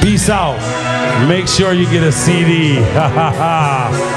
Peace out. Make sure you get a CD. Ha ha ha.